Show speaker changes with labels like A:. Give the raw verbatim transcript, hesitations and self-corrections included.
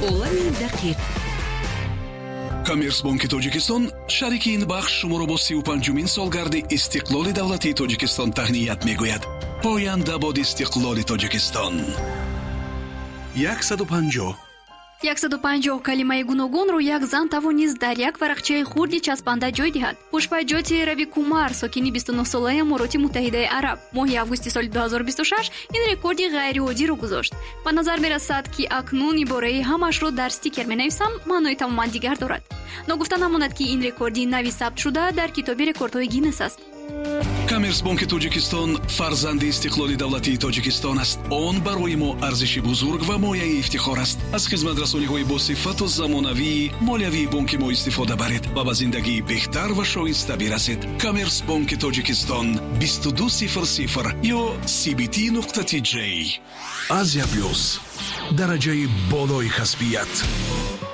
A: олами дақиқ.
B: Коммерсбанки Тоҷикистон шарики ин бахш шуморо бо си و پنجمین سالگرد استقلال دولتی تاجیکستان تهنیت میگوید. پاینده باد استقلال تاجیکستان. صد و پنجاه
C: صد و پنجاه کلمаи гуногунро як зан тавонист дар як варақчаи хурди часпанда ҷой диҳад. Пушпайҷоти Рави Кумар, сокини бисту нӯҳ солаи Амороти Муттаҳидаи Араб, моҳи августи соли ду ҳазору бисту шаш ин рекорди ғайриоддиро гузошт. Ба назар мерасад, ки акнун ибораи ҳамашро дар стикер менависам маънои тамоман дигар дорад. Ногуфта намонад, ки ин рекорди нави сабт шуда дар китоби рекордҳои Гиннес аст.
B: Коммерсбанки Тоҷикистон фарзанди истиқлоли давлатии Тоҷикистон аст. Он барои мо арзиши бузург ва мояи ифтихор аст. Аз хизматрасониҳои босифату замонавии молиявии бонки мо истифода баред ва ба зиндагии беҳтар ва шоиста бирасед. Коммерсбанки Тоҷикистон бисту ду сифр сифр ё си би ти нуқта ти ҷей. Азия плюс, дараҷаи болои касбият.